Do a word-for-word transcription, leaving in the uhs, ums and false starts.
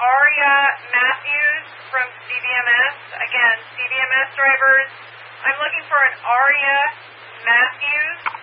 Aria Matthews from C V M S. Again, C V M S drivers, I'm looking for an Aria Matthews.